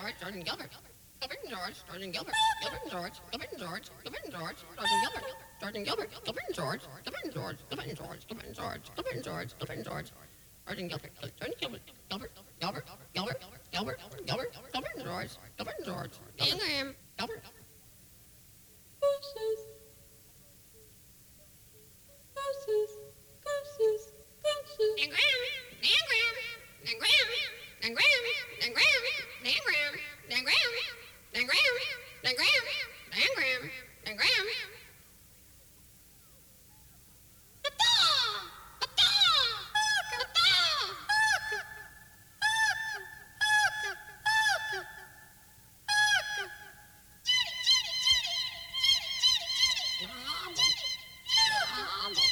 Sergeant Gilbert. Gilbert and George, Sergeant Gilbert. Gilbert and George, Gilbert and George, Gilbert and George, Sergeant Gilbert. Sergeant Gilbert, Gilbert and George, Gilbert and George, Gilbert and George, Gilbert and George, Gilbert and George, Gilbert and George, Sergeant Gilbert, Sergeant Gilbert, Gilbert, Gilbert, Gilbert, Gilbert, Gilbert, Gilbert and George, Gilbert and George, Ingram, Gilbert. Gooses, gooses, gooses, gooses. Dan Graham, Dan Graham, Dan Graham, Dan Graham, Dan Graham, Dan Graham, Dan Graham, Dan Graham, Dan Graham, Dan Graham.